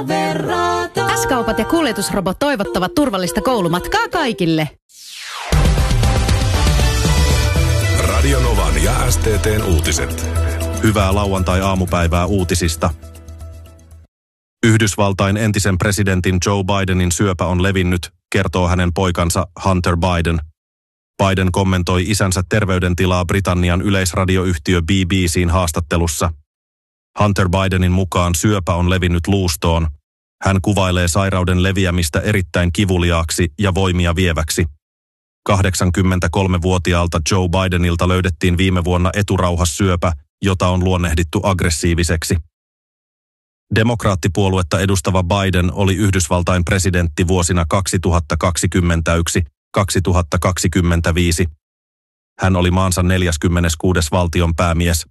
S-kaupat ja kuljetusrobot toivottavat turvallista koulumatkaa kaikille. Radio Novan ja STT:n uutiset. Hyvää lauantai-aamupäivää uutisista. Yhdysvaltain entisen presidentin Joe Bidenin syöpä on levinnyt, kertoo hänen poikansa Hunter Biden. Biden kommentoi isänsä terveydentilaa Britannian yleisradioyhtiö BBC:n haastattelussa. Hunter Bidenin mukaan syöpä on levinnyt luustoon. Hän kuvailee sairauden leviämistä erittäin kivuliaaksi ja voimia vieväksi. 83-vuotiaalta Joe Bidenilta löydettiin viime vuonna eturauhassyöpä, jota on luonnehdittu aggressiiviseksi. Demokraattipuoluetta edustava Biden oli Yhdysvaltain presidentti vuosina 2021–2025. Hän oli maansa 46. valtion päämies.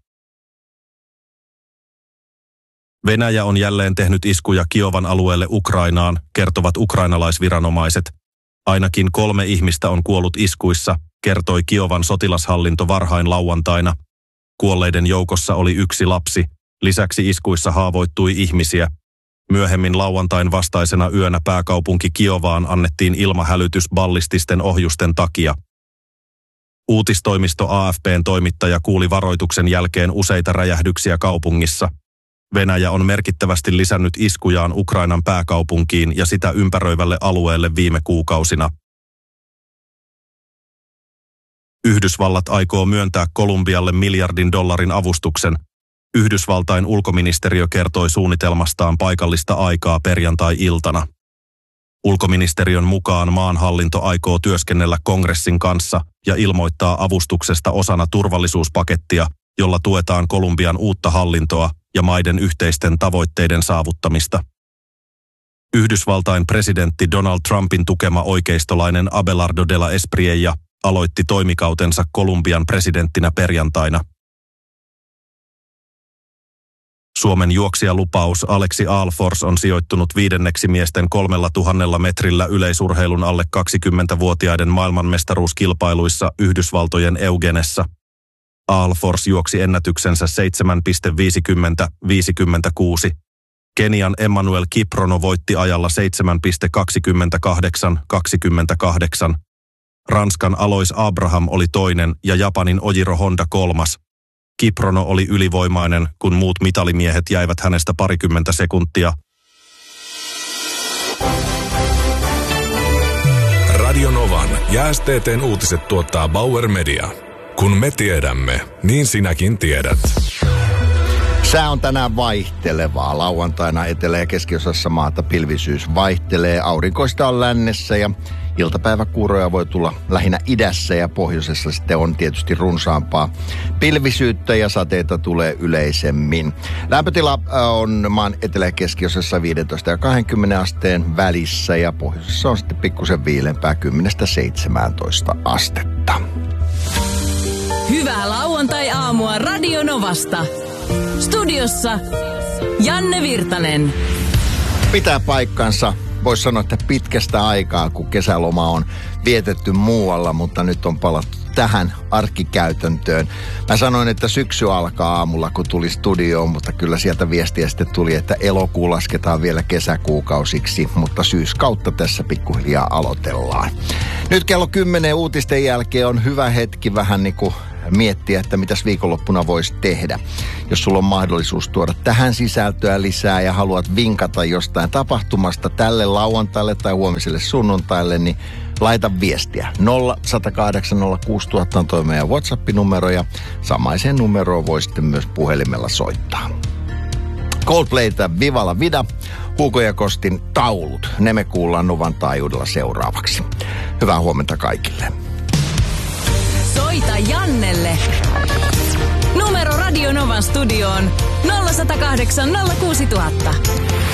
Venäjä on jälleen tehnyt iskuja Kiovan alueelle Ukrainaan, kertovat ukrainalaisviranomaiset. Ainakin 3 ihmistä on kuollut iskuissa, kertoi Kiovan sotilashallinto varhain lauantaina. Kuolleiden joukossa oli 1 lapsi. Lisäksi iskuissa haavoittui ihmisiä. Myöhemmin lauantain vastaisena yönä pääkaupunki Kiovaan annettiin ilmahälytys ballististen ohjusten takia. Uutistoimisto AFP:n toimittaja kuuli varoituksen jälkeen useita räjähdyksiä kaupungissa. Venäjä on merkittävästi lisännyt iskujaan Ukrainan pääkaupunkiin ja sitä ympäröivälle alueelle viime kuukausina. Yhdysvallat aikoo myöntää Kolumbialle $1 miljardin avustuksen. Yhdysvaltain ulkoministeriö kertoi suunnitelmastaan paikallista aikaa perjantai-iltana. Ulkoministeriön mukaan maanhallinto aikoo työskennellä kongressin kanssa ja ilmoittaa avustuksesta osana turvallisuuspakettia, jolla tuetaan Kolumbian uutta hallintoa ja maiden yhteisten tavoitteiden saavuttamista. Yhdysvaltain presidentti Donald Trumpin tukema oikeistolainen Abelardo de la Espriella aloitti toimikautensa Kolumbian presidenttinä perjantaina. Suomen juoksijalupaus Aleksi Aalfors on sijoittunut 5. miesten 3000 metrillä yleisurheilun alle 20-vuotiaiden maailmanmestaruuskilpailuissa Yhdysvaltojen Eugenessa. Aalfors juoksi ennätyksensä 7.50.56. Kenian Emmanuel Kiprono voitti ajalla 7.28.28. Ranskan Alois Abraham oli toinen ja Japanin Ojiro Honda 3. Kiprono oli ylivoimainen, kun muut mitalimiehet jäivät hänestä parikymmentä sekuntia. Radio Novan ja STT:n uutiset tuottaa Bauer Media. Kun me tiedämme, niin sinäkin tiedät. Sää on tänään vaihtelevaa. Lauantaina etelä- ja keskiosassa maata pilvisyys vaihtelee. Aurinkoista on lännessä ja iltapäiväkuuroja voi tulla lähinnä idässä ja pohjoisessa sitten on tietysti runsaampaa pilvisyyttä ja sateita tulee yleisemmin. Lämpötila on maan etelä- ja keskiosassa 15 ja 20 asteen välissä ja pohjoisessa on sitten pikkusen viilempää 10–17 astetta. Hyvää lauantai-aamua Radio Novasta. Studiossa Janne Virtanen. Pitää paikkansa. Voisi sanoa, että pitkästä aikaa, kun kesäloma on vietetty muualla, mutta nyt on palattu tähän arkikäytäntöön. Mä sanoin, että syksy alkaa aamulla, kun tuli studioon, mutta kyllä sieltä viestiä sitten tuli, että elokuu lasketaan vielä kesäkuukausiksi, mutta syyskautta tässä pikkuhiljaa aloitellaan. Nyt kello 10 uutisten jälkeen on hyvä hetki vähän niin kuin miettiä, että mitäs viikonloppuna voisi tehdä. Jos sulla on mahdollisuus tuoda tähän sisältöä lisää ja haluat vinkata jostain tapahtumasta tälle lauantaille tai huomiselle sunnuntaille, niin laita viestiä. 0806000 on toi meidän WhatsApp-numero ja samaiseen numeroon voi sitten myös puhelimella soittaa. Coldplaytä Viva la Vida, Hugo ja Kostin Taulut. Ne me kuullaan Novan taajuudella seuraavaksi. Hyvää huomenta kaikille. Soita Jannelle. Numero Radio Novan studioon 0108 06000.